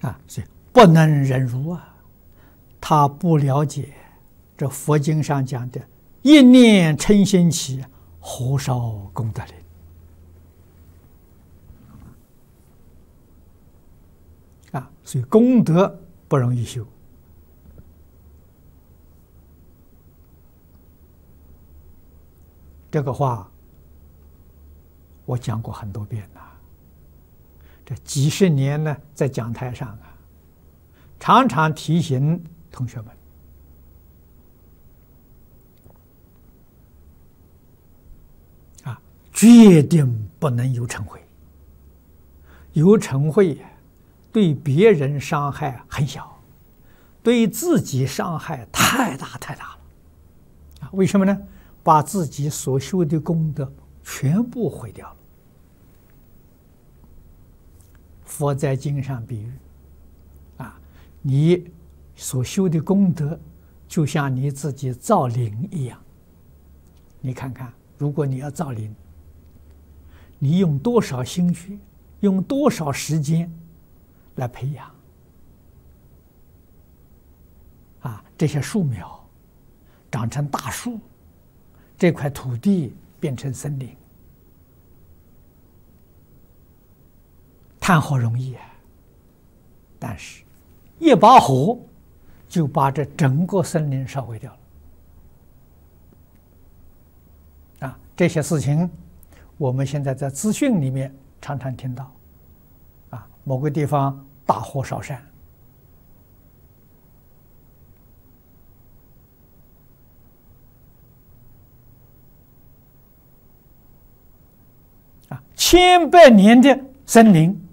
所以不能忍辱啊，他不了解这佛经上讲的一念嗔心起，何少功德林所以功德不容易修。这个话我讲过很多遍了，这几十年呢，在讲台上常常提醒同学们决定不能有嗔秽，有嗔恚对别人伤害很小，对自己伤害太大太大了为什么呢？把自己所修的功德全部毁掉了。佛在经上比喻你所修的功德就像你自己造林一样。你看看，如果你要造林，你用多少心血，用多少时间来培养这些树苗长成大树，这块土地变成森林，谈好容易但是一把火就把这整个森林烧毁掉了这些事情我们现在在资讯里面常常听到某个地方大火烧山千百年的森林